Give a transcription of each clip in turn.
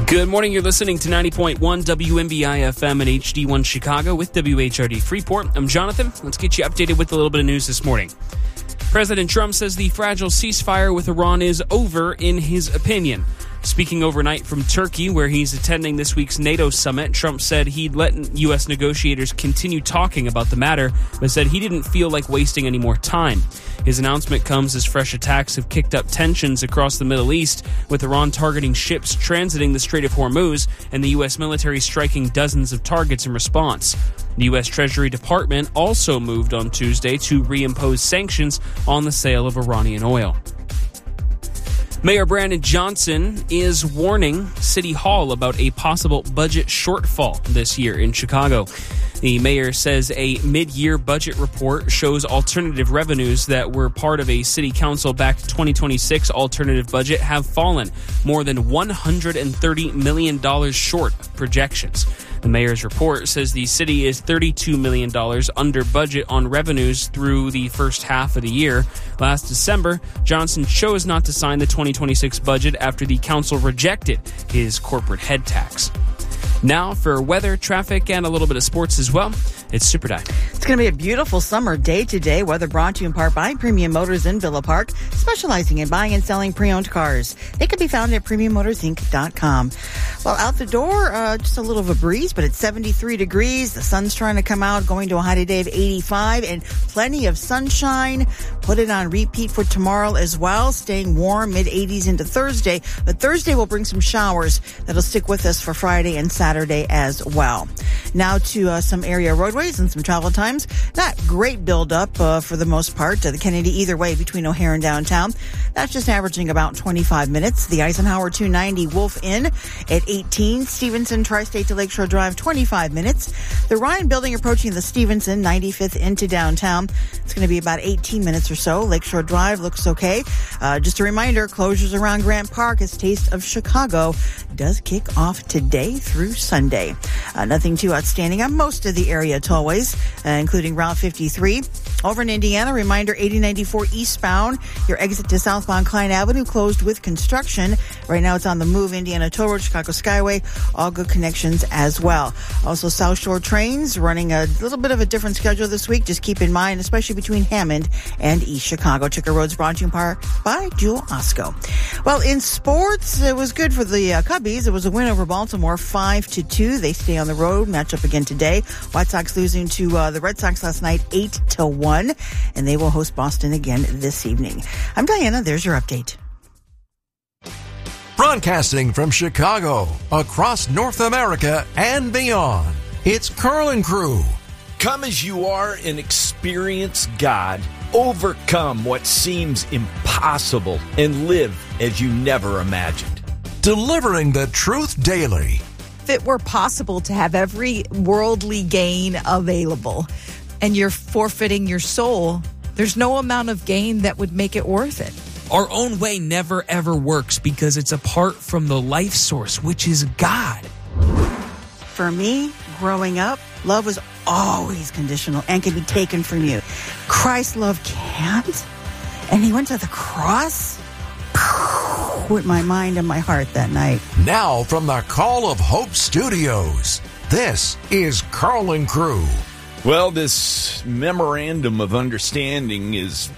Good morning. You're listening to 90.1 WMBI FM and HD1 Chicago with WHRD Freeport. I'm Jonathan. Let's get you updated with a little bit of news this morning. President Trump says the fragile ceasefire with Iran is over in his opinion. Speaking overnight from Turkey, where he's attending this week's NATO summit, Trump said he'd let U.S. negotiators continue talking about the matter, but said he didn't feel like wasting any more time. His announcement comes as fresh attacks have kicked up tensions across the Middle East, with Iran targeting ships transiting the Strait of Hormuz and the U.S. military striking dozens of targets in response. The U.S. Treasury Department also moved on Tuesday to reimpose sanctions on the sale of Iranian oil. Mayor Brandon Johnson is warning City Hall about a possible budget shortfall this year in Chicago. The mayor says a mid-year budget report shows alternative revenues that were part of a city council-backed 2026 alternative budget have fallen more than $130 million short of projections. The mayor's report says the city is $32 million under budget on revenues through the first half of the year. Last December, Johnson chose not to sign the 2026 budget after the council rejected his corporate head tax. Now for weather, traffic, and a little bit of sports as well. It's Super Dive. It's going to be a beautiful summer day today. Weather brought to you in part by Premium Motors in Villa Park, specializing in buying and selling pre-owned cars. They can be found at PremiumMotorsInc.com. Well, out the door, just a little of a breeze, but it's 73 degrees. The sun's trying to come out, going to a high today of 85, and plenty of sunshine. Put it on repeat for tomorrow as well, staying warm, mid-80s into Thursday. But Thursday will bring some showers that'll stick with us for Friday and Saturday as well. Now to some area roadways and some travel times. Not great buildup for the most part. The Kennedy either way between O'Hare and downtown. That's just averaging about 25 minutes. The Eisenhower 290 Wolf Inn at 18. Stevenson Tri-State to Lakeshore Drive, 25 minutes. The Ryan Building approaching the Stevenson 95th into downtown. It's going to be about 18 minutes or so. Lakeshore Drive looks okay. Just a reminder, closures around Grant Park as Taste of Chicago does kick off today through Sunday. Nothing too outstanding on most of the area tollways, including Route 53. Over in Indiana, reminder 8094 eastbound. Your exit to southbound Klein Avenue closed with construction. Right now it's on the move. Indiana Toll Road, Chicago Skyway, all good connections as well. Also South Shore trains running a little bit of a different schedule this week. Just keep in mind, especially between Hammond and East Chicago. Chicker Road's brought to you in part by Jewel Osco. Well, in sports, it was good for the Cubbies. It was a win over Baltimore, 5-2. They stay on the road, match up again today. White Sox losing to the Red Sox last night, 8-1. And they will host Boston again this evening. I'm Diana. There's your update. Broadcasting from Chicago, across North America and beyond, it's Curlin' Crew. Come as you are and experience God. Overcome what seems impossible and live as you never imagined. Delivering the truth daily. If it were possible to have every worldly gain available and you're forfeiting your soul, there's no amount of gain that would make it worth it. Our own way never ever works because it's apart from the life source, which is God. For me, growing up, love was always conditional and can be taken from you. Christ's love can't. And he went to the cross with my mind and my heart that night. Now from the Call of Hope Studios, this is Curlin' Crew. Well, this memorandum of understanding is...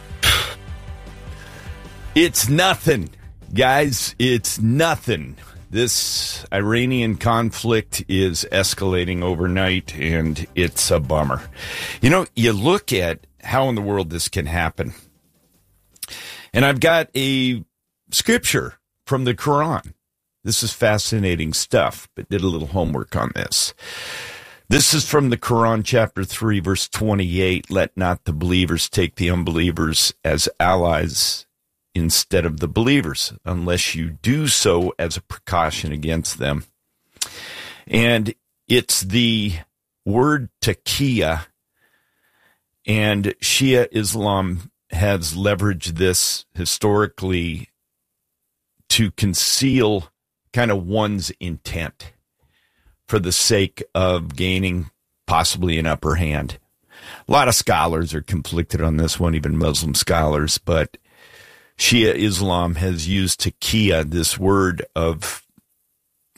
it's nothing, guys. It's nothing. This Iranian conflict is escalating overnight, and it's a bummer. You know, you look at how in the world this can happen. And I've got a scripture from the Quran. This is fascinating stuff, but did a little homework on this. This is from the Quran, chapter 3, verse 28. Let not the believers take the unbelievers as allies instead of the believers, unless you do so as a precaution against them. And it's the word taqiyya, and Shia Islam has leveraged this historically to conceal kind of one's intent for the sake of gaining possibly an upper hand. A lot of scholars are conflicted on this one, even Muslim scholars, but Shia Islam has used taqiyya, this word of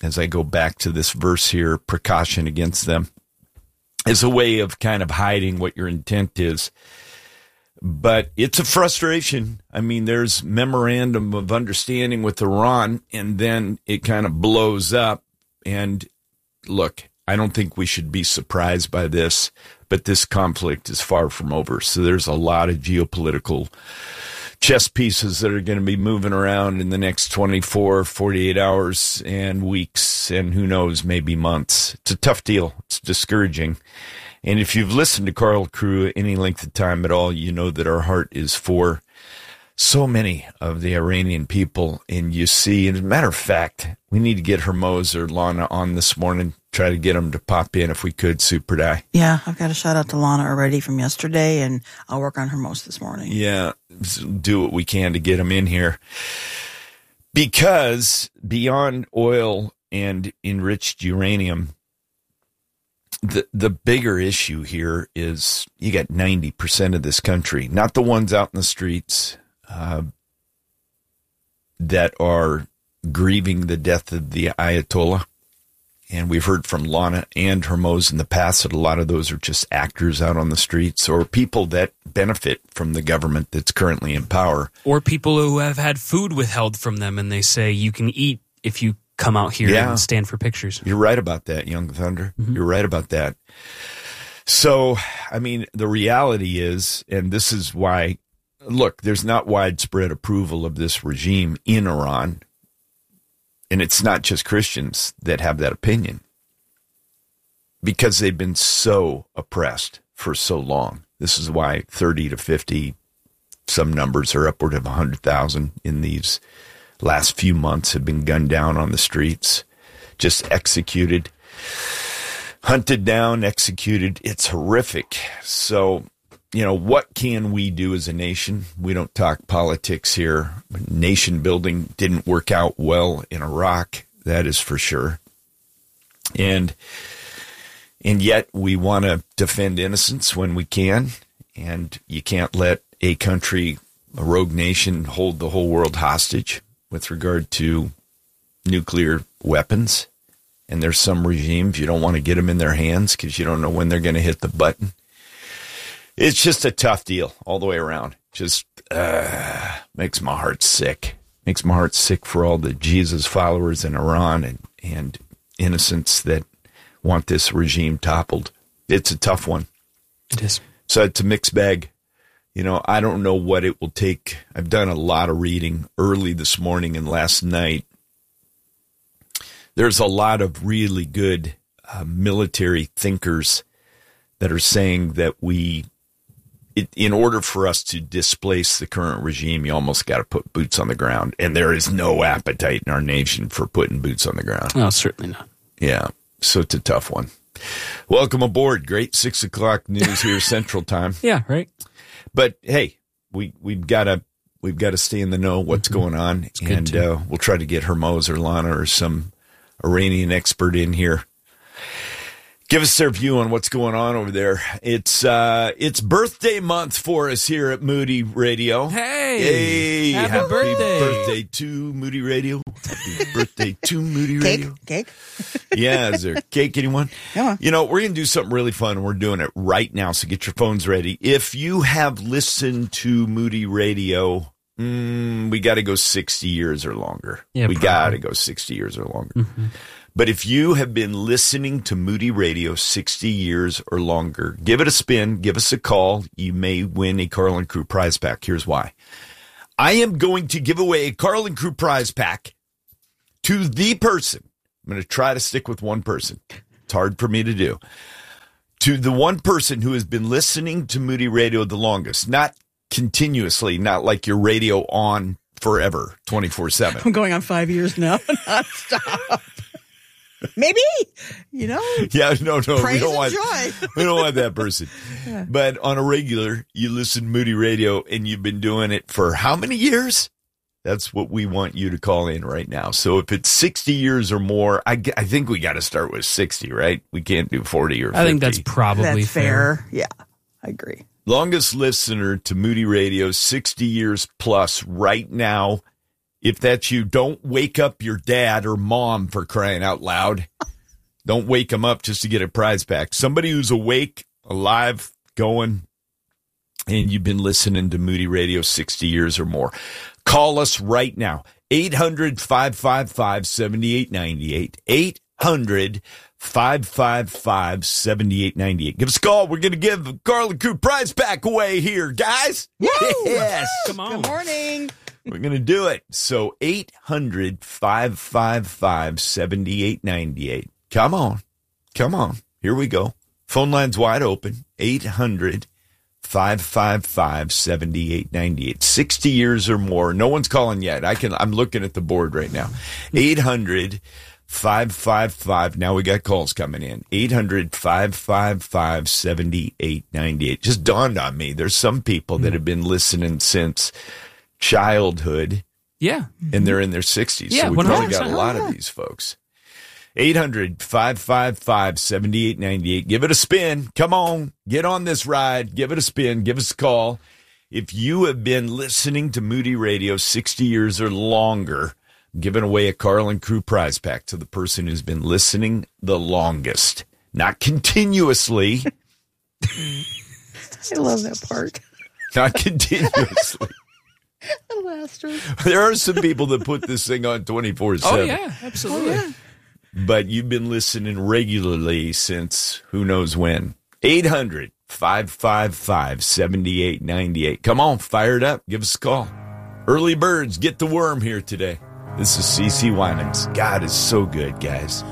as I go back to this verse here, precaution against them, is a way of kind of hiding what your intent is. But it's a frustration. I mean, there's memorandum of understanding with Iran, and then it kind of blows up. And look, I don't think we should be surprised by this, but this conflict is far from over. So there's a lot of geopolitical chess pieces that are going to be moving around in the next 24, 48 hours and weeks, and who knows, maybe months. It's a tough deal. It's discouraging. And if you've listened to Karl Crew any length of time at all, you know that our heart is for so many of the Iranian people. And you see, as a matter of fact, we need to get Hermoz or Lana on this morning, try to get them to pop in if we could, Super Die. Yeah, I've got a shout out to Lana already from yesterday, and I'll work on Hermoz this morning. Yeah, do what we can to get them in here. Because beyond oil and enriched uranium, the bigger issue here is you got 90% of this country, not the ones out in the streets, that are grieving the death of the Ayatollah. And we've heard from Lana and Hermoz in the past that a lot of those are just actors out on the streets or people that benefit from the government that's currently in power. Or people who have had food withheld from them and they say you can eat if you come out here and stand for pictures. You're right about that, Young Thunder. Mm-hmm. You're right about that. So, I mean, the reality is, and this is why, look, there's not widespread approval of this regime in Iran. And it's not just Christians that have that opinion, because they've been so oppressed for so long. This is why 30 to 50, some numbers are upward of 100,000 in these last few months have been gunned down on the streets, just executed, hunted down, executed. It's horrific. So, you know, what can we do as a nation? We don't talk politics here. Nation building didn't work out well in Iraq, that is for sure. And yet we want to defend innocence when we can. And you can't let a country, a rogue nation, hold the whole world hostage with regard to nuclear weapons. And there's some regimes you don't want to get them in their hands because you don't know when they're going to hit the button. It's just a tough deal all the way around. Just makes my heart sick. Makes my heart sick for all the Jesus followers in Iran and innocents that want this regime toppled. It's a tough one. It is. So it's a mixed bag. You know, I don't know what it will take. I've done a lot of reading early this morning and last night. There's a lot of really good military thinkers that are saying that in order for us to displace the current regime, you almost got to put boots on the ground. And there is no appetite in our nation for putting boots on the ground. No, certainly not. Yeah, so it's a tough one. Welcome aboard. Great 6 o'clock news here Central Time. Yeah, right. But hey, we've got to stay in the know what's going on, and we'll try to get Hermoz or Lana or some Iranian expert in here. Give us their view on what's going on over there. It's birthday month for us here at Moody Radio. Hey, happy birthday to Moody Radio. Happy birthday to Moody Radio. Cake? Yeah, is there cake, anyone? Come on. You know, we're going to do something really fun. We're doing it right now, so get your phones ready. If you have listened to Moody Radio, we got to go 60 years or longer. Yeah, we got to go 60 years or longer. Mm-hmm. But if you have been listening to Moody Radio 60 years or longer, give it a spin, give us a call. You may win a Karl and Crew prize pack. Here's why. I am going to give away a Karl and Crew prize pack to the person. I'm going to try to stick with one person. It's hard for me to do. To the one person who has been listening to Moody Radio the longest, not continuously, not like your radio on forever, 24/7. I'm going on 5 years now. Stop. Maybe, you know. Yeah, no, we Praise don't want joy. we don't want that person. Yeah. But on a regular, you listen to Moody Radio, and you've been doing it for how many years? That's what we want you to call in right now. So if it's 60 years or more, I think we got to start with 60, right? We can't do 40 or 50. I think that's probably fair. Yeah, I agree. Longest listener to Moody Radio, 60 years plus right now. If that's you, don't wake up your dad or mom, for crying out loud. Don't wake them up just to get a prize pack. Somebody who's awake, alive, going, and you've been listening to Moody Radio 60 years or more. Call us right now. 800-555-7898. 800-555-7898. Give us a call. We're going to give Carlin Crew prize pack away here, guys. Woo! Yes. Come on. Good morning. We're going to do it. So 800-555-7898. Come on. Come on. Here we go. Phone line's wide open. 800-555-7898. 60 years or more. No one's calling yet. I'm looking at the board right now. 800-555. Now we got calls coming in. 800-555-7898. Just dawned on me. There's some people that have been listening since childhood. Yeah. And they're in their 60s. Yeah, so we probably got a 100%. lot of these folks. 800-555-7898. Give it a spin. Come on. Get on this ride. Give it a spin. Give us a call. If you have been listening to Moody Radio 60 years or longer, I'm giving away a Carlin Crew prize pack to the person who's been listening the longest. Not continuously. I love that part. Not continuously. There are some people that put this thing on 24/7. Oh, yeah, absolutely. But you've been listening regularly since who knows when. 800-555-7898. Come on, fire it up. Give us a call. Early birds, get the worm here today. This is CeCe Winans. God is so good, guys.